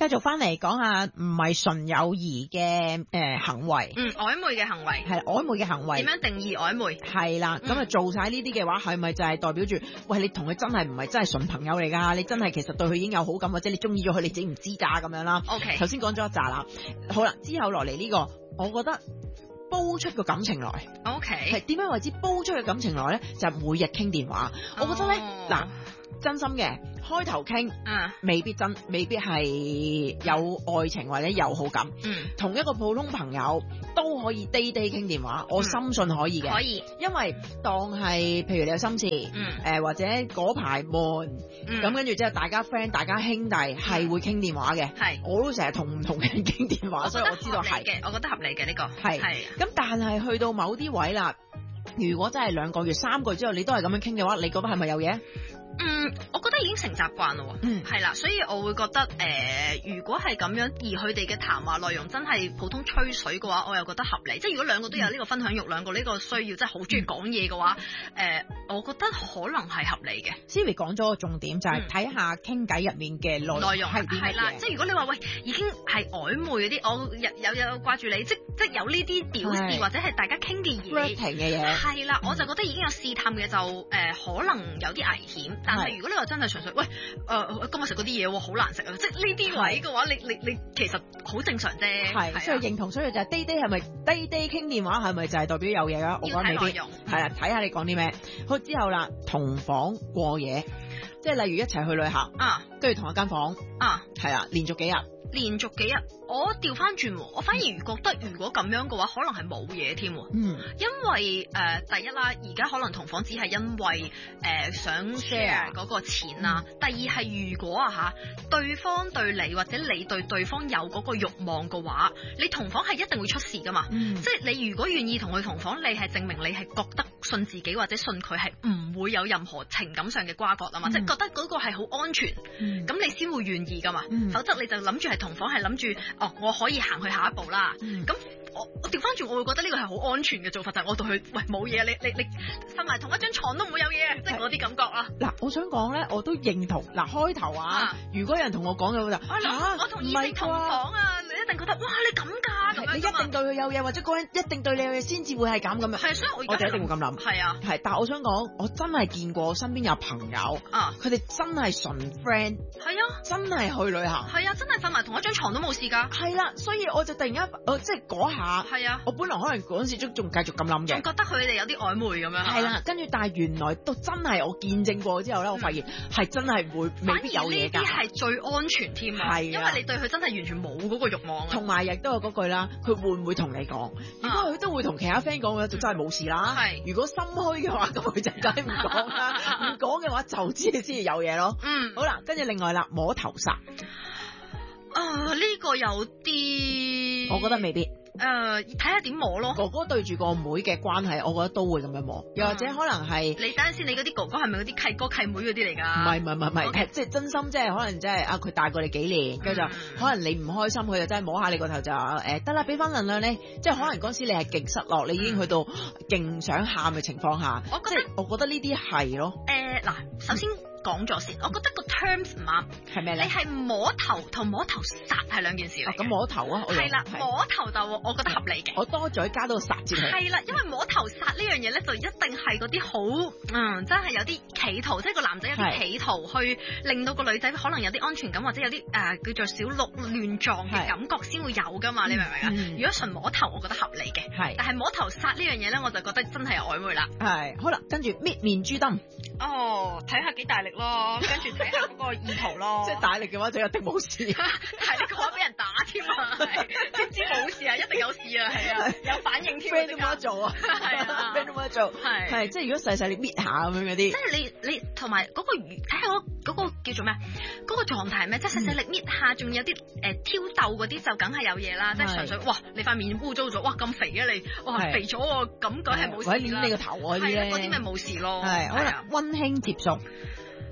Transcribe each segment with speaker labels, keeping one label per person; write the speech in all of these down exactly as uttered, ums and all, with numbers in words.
Speaker 1: 繼續翻嚟講下唔係純友誼嘅誒行為，
Speaker 2: 嗯，曖昧嘅行為
Speaker 1: 係曖昧嘅行為。
Speaker 2: 點樣定義曖昧？
Speaker 1: 係啦，咁啊做晒呢啲嘅話，係咪就係代表住，喂，你同佢真係唔係真係純朋友嚟㗎？你真係其實對佢已經有好感，或者你中意咗佢，你自己唔知㗎咁樣啦。
Speaker 2: OK，
Speaker 1: 頭先講咗一紮啦，好啦，之後落嚟呢個，我覺得煲出個感情來。
Speaker 2: OK，
Speaker 1: 係點樣為之煲出個感情來咧？就係每日傾電話。我覺得咧，嗱、
Speaker 2: 哦，
Speaker 1: 真心嘅開頭傾，
Speaker 2: 嗯，
Speaker 1: 未必真，未必係有愛情或者有好感。
Speaker 2: 嗯，
Speaker 1: 同一個普通朋友都可以 day day 傾電話，我深信可以嘅。
Speaker 2: 可以，
Speaker 1: 因為當係譬如你有心事，
Speaker 2: 嗯，
Speaker 1: 誒、或者嗰排悶，
Speaker 2: 嗯，
Speaker 1: 咁跟住之後大家 friend，大家兄弟係會傾電話嘅。
Speaker 2: 係，
Speaker 1: 我都成日同唔同嘅人傾電話，所以我知道係
Speaker 2: 嘅，我覺得合理嘅呢個
Speaker 1: 係。
Speaker 2: 係，
Speaker 1: 咁但係去到某啲位啦，如果真係兩個月、三個月之後你都係咁樣傾嘅話，你覺得係咪有嘢？
Speaker 2: 嗯，我覺得已經成習慣咯，
Speaker 1: 嗯，
Speaker 2: 係啦，所以我會覺得誒、呃，如果係咁樣，而佢哋嘅談話內容真係普通吹水嘅話，我又覺得合理。即係如果兩個都有呢個分享欲，兩個呢個需要，即係好中意講嘢嘅話，誒、呃，我覺得可能係合理嘅。
Speaker 1: Siri 講咗個重點就係睇下傾偈入面嘅內容
Speaker 2: 內容
Speaker 1: 係啲乜
Speaker 2: 係啦，
Speaker 1: 嘢。
Speaker 2: 即係如果你話喂已經係曖昧嗰啲，我有有有掛住你，即即有呢啲表示或者係大家傾嘅嘢
Speaker 1: flirting 嘅嘢，
Speaker 2: 係啦，我就覺得已經有試探嘅就誒、呃、可能有啲危險。但係如果你話真係純粹喂誒、呃、今日食嗰啲嘢好難食啊，即係呢啲位嘅話，你你你其實好正常啫。
Speaker 1: 係，所以認同，所以就係 day day 係咪 day day 傾電話係咪就係代表有嘢啊？我覺得未必。係啦，睇下你講啲咩。好，之後啦，同房過夜，即係例如一齊去旅行
Speaker 2: 啊，
Speaker 1: 跟住同一間房
Speaker 2: 啊，
Speaker 1: 係啦，連續幾日。
Speaker 2: 連續幾日，我調翻轉，我反而覺得如果咁樣嘅話，可能係冇嘢添。
Speaker 1: 嗯，
Speaker 2: 因為誒、呃、第一啦，而家可能同房只係因為誒、呃、想 share 嗰個錢啦。嗯、第二係如果啊嚇，對方對你或者你對對方有嗰個慾望嘅話，你同房係一定會出事噶嘛。嗯、即係你如果願意同佢同房，你係證明你係覺得信自己或者信佢係唔會有任何情感上嘅瓜葛啊嘛。嗯、即係覺得嗰個係好安全，咁、嗯、你先會願意噶嘛。嗯、否則你就諗住係同房係諗住哦，我可以行去下一步啦。咁、嗯、我我調翻轉，我會覺得呢個係好安全嘅做法，就係、是、我同佢喂冇嘢，你你你瞓埋同一張床都唔會有嘢，即係嗰啲感覺啦。嗱，
Speaker 1: 我想講咧，我都認同。嗱，開頭啊，啊如果有人同我講嘅就
Speaker 2: 啊，我同異性同房啊，你一定覺得哇，你咁㗎咁樣，
Speaker 1: 你一定對佢有嘢，或者嗰人一定對你有嘢先至會係咁咁樣。
Speaker 2: 係，所以我
Speaker 1: 我就一定會咁諗。
Speaker 2: 係啊，
Speaker 1: 係，但係我想講，我真係見過身邊有朋友啊，佢哋真係純 friend。係
Speaker 2: 啊，
Speaker 1: 真係去旅行。
Speaker 2: 係啊，真係瞓埋同一張床都冇事㗎。
Speaker 1: 係啦，所以我就突然間，我即係嗰下，係啊，我本來可能嗰陣時仲仲繼續咁諗嘅，
Speaker 2: 仲覺得佢哋有啲曖昧咁樣。
Speaker 1: 係啦，跟住但係原來都真係我見證過之後咧，我發現係真係會未必有嘢㗎。
Speaker 2: 呢啲係最安全添啊，因為你對佢真係完全冇嗰個慾望啊。
Speaker 1: 同埋亦都有嗰句啦，佢會唔會同你講？如果佢都會同其他 friend 講嘅，就真係冇事啦。係，如果心虛嘅話，咁佢就梗係唔講啦。唔講嘅話，就知你先至有嘢咯。嗯，好啦，跟住另外啦，摸頭殺。
Speaker 2: 啊，呢、這個有啲，
Speaker 1: 我覺得未必。
Speaker 2: 誒、呃，睇下點摸咯。
Speaker 1: 哥哥對住個妹嘅關係，我覺得都會咁樣摸。又或者可能係、嗯、
Speaker 2: 你等陣先，你嗰啲哥哥係咪嗰啲契哥契妹嗰啲嚟㗎？
Speaker 1: 唔係唔係唔係，係即係真心，即係可能即係啊，佢大過你幾年，跟住、嗯、就可能你唔開心，佢就真係摸下你個頭就誒得啦，俾翻能量你。即係可能嗰時你係勁失落，你已經去到勁想喊嘅情況下，我覺得我覺得呢啲係咯。
Speaker 2: 誒嗱、呃，首先。嗯講咗先，我覺得個 terms 唔啱，
Speaker 1: 係咩咧？
Speaker 2: 你係摸頭同摸頭殺係兩件事嚟。
Speaker 1: 咁、哦、摸頭啊，
Speaker 2: 係啦，摸頭就我覺得合理嘅。
Speaker 1: 我多咗加到個殺字。
Speaker 2: 係啦，因為摸頭殺呢樣嘢咧，就一定係嗰啲好嗯，真係有啲企圖，即係個男仔有啲企圖去令到個女仔可能有啲安全感，或者有啲誒、呃、叫做小鹿亂撞嘅感覺先會有噶嘛？你明唔明啊？嗯、如果純摸頭，我覺得合理嘅。係，但係摸頭殺呢樣嘢咧，我就覺得真係有曖昧啦。係，
Speaker 1: 好啦，跟住搣面珠燈。
Speaker 2: 哦，睇下幾大力咯，跟住睇下嗰個意圖咯。
Speaker 1: 即係大力嘅話就一定冇事，
Speaker 2: 係你講俾人打添啊，點知冇事啊？一定有事啊，係啊，有反應添。
Speaker 1: friend 都冇得做啊，係啊 friend 都冇得做，係係即係如果細細你搣下咁樣嗰啲，
Speaker 2: 即係你你同埋嗰個睇下嗰嗰個叫做咩？嗰個狀態係咩？即係細細力搣下，仲有啲誒挑逗嗰啲就梗係有嘢啦，即係純粹哇你塊面污糟咗，哇咁肥啊你，哇肥咗喎，咁梗係冇事啦。
Speaker 1: 或者捏你個頭嗰啲咧，
Speaker 2: 嗰啲咪冇事咯。
Speaker 1: 係好啦，溫馨接觸。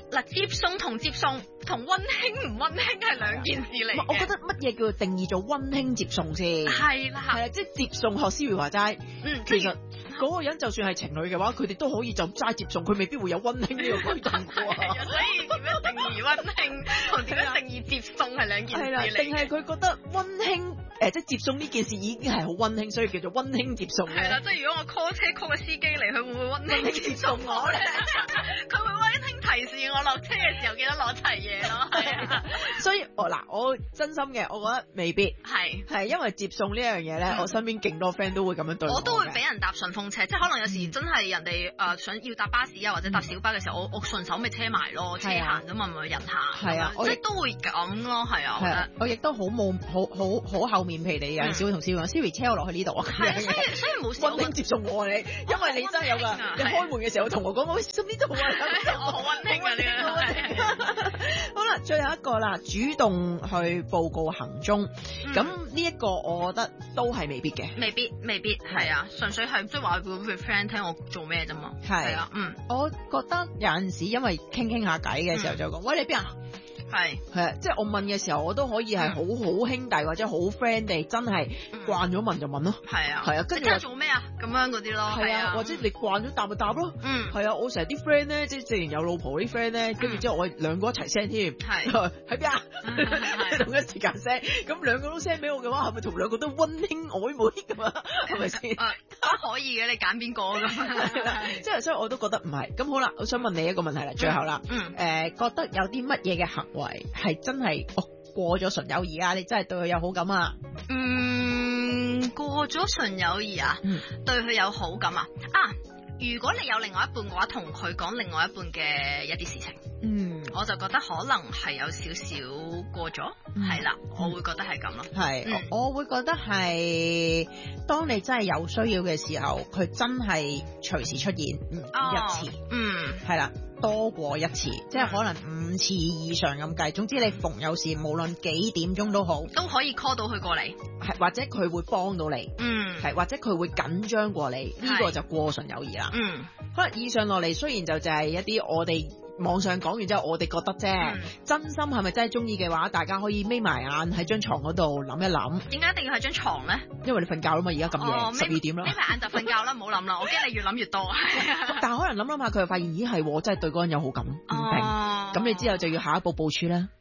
Speaker 2: 嗱，接送同接送同溫馨唔溫馨係兩件事嚟嘅。
Speaker 1: 我覺得乜嘢叫做定義做溫馨接送先？
Speaker 2: 係啦，
Speaker 1: 係啦，即係接送學 Siri 話齋，
Speaker 2: 嗯，
Speaker 1: 其實嗰個人就算係情侶嘅話，佢哋都可以就齋接送，佢未必會有溫馨呢個舉動㗎。
Speaker 2: 係啊，所以點樣定義溫馨同點樣定義接送係兩件事
Speaker 1: 係啦，
Speaker 2: 嚟。
Speaker 1: 定係佢覺得溫馨誒，即係接送呢件事已經係好溫馨，所以叫做溫馨接送咧。
Speaker 2: 係啦，即係如果我 call 車 call 個司機嚟，佢會唔會溫馨接送我咧？佢會溫馨提示我落車嘅時候記得攞齊嘢咯。係啊，
Speaker 1: 所以我嗱，我真心嘅，我覺得未必
Speaker 2: 係
Speaker 1: 係因為接送呢樣嘢咧，我身邊勁多 friend 都會咁樣對我。
Speaker 2: 我都會俾人搭順風車，即係可能有時真係人哋誒想要搭巴士啊或者搭小巴嘅時候，我我順手咪車埋咯，車行啫嘛，咪人行。
Speaker 1: 係啊，
Speaker 2: 即係都會咁咯，係啊，我覺得。
Speaker 1: 我亦都好冇好好好厚面皮地有陣時會同 Siri 講 Siri 車我落去呢度啊。
Speaker 2: 係啊，所以所以冇事。
Speaker 1: 溫馨接送我你，因為你真係有㗎，你開門嘅時候同我講我送呢度啊，
Speaker 2: 我好溫馨啊呢個。
Speaker 1: 好啦，最後一個啦，主動去報告行蹤，咁呢一個我覺得都係未必嘅，
Speaker 2: 未必未必係啊，純粹係即係話俾 friend 聽我做咩啫嘛，係啊，嗯，
Speaker 1: 我覺得有陣時因為傾傾下偈嘅時候就講，喂，你邊啊？係係啊，即係我問嘅時候，我都可以係好好兄弟或者好 friend 地，真係慣咗問就問咯。係啊，係啊，跟住
Speaker 2: 你做咩啊？咁樣嗰啲咯。
Speaker 1: 係啊，或者你慣咗答就答咯。嗯，係啊，我成日啲 friend 咧，即係既然有老婆啲 friend 咧，跟住之後我哋兩個一齊 send 添。係喺邊啊？同一時間 send，咁兩個都 send 俾我嘅話，係咪同兩個都溫馨曖昧咁啊？係咪先？
Speaker 2: 都可以嘅，你揀邊個咁？
Speaker 1: 即係所以我都覺得唔係。咁好啦，我想問你一個問題啦，最後啦。嗯。誒，覺得有啲乜嘢嘅行為係真係哦過咗純友誼啊？你真係對佢有好感啊？
Speaker 2: 嗯，過咗純友誼啊？嗯。對佢有好感啊？啊，如果你有另外一半嘅話，同佢講另外一半嘅一啲事情。嗯。我就覺得可能係有少少過咗，係啦、嗯，我會覺得係咁咯。係、嗯，我會覺得係，當你真係有需要嘅時候，佢真係隨時出現、嗯哦、一次，嗯，係啦，多過一次，嗯、即係可能五次以上咁計。總之你逢有事，無論幾點鐘都好，都可以 call 到佢過嚟，係或者佢會幫到你，嗯，係或者佢會緊張過你，呢、呢個就過純友誼啦。嗯，可能以上落嚟雖然就就係一啲我哋。網上講完之後，我哋覺得啫，嗯、真心係咪真係中意嘅話，大家可以眯埋眼喺張床嗰度諗一諗。點解一定要喺張床咧？因為你瞓覺啦嘛，而家咁夜，十二點啦。眯埋眼就瞓覺啦，唔好諗啦，我驚你越諗越多。但係可能諗諗下，佢又發現咦係，真係對嗰個人有好感，唔定。咁、哦、你之後就要下一步部署啦。